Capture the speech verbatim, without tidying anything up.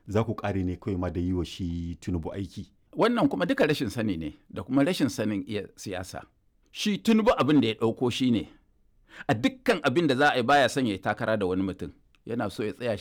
za ku ƙare ne kawai ma da yi wa shi Tinubu aiki. Wannan kuma duka rashin sani ne da kuma rashin sanin iya siyasa. Shi Tinubu abin da ya ɗauko shi ne a dukkan abin da za a yi baya son ya yi takara da wani mutum, yana so ya tsaya